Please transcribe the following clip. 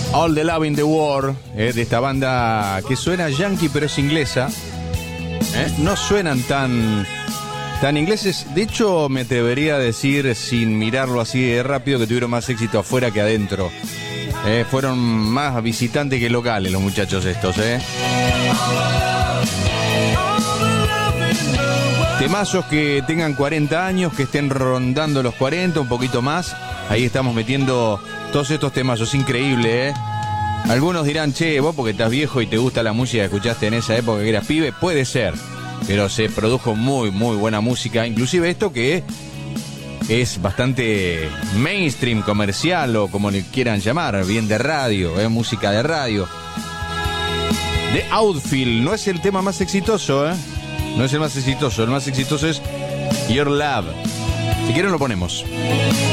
All the Love in the World, de esta banda que suena yankee pero es inglesa. No suenan tan ingleses. De hecho, me atrevería a decir, sin mirarlo así de rápido, que tuvieron más éxito afuera que adentro. Fueron más visitantes que locales los muchachos estos. Temazos que tengan 40 años, que estén rondando los 40, un poquito más. Ahí estamos metiendo todos estos temazos, increíble, Algunos dirán, che, vos porque estás viejo y te gusta la música que escuchaste en esa época que eras pibe, puede ser, pero se produjo muy, muy buena música, inclusive esto que es bastante mainstream, comercial o como le quieran llamar, bien de radio, música de radio. The Outfield, no es el tema más exitoso, no es el más exitoso es Your Love. Si quieren lo ponemos.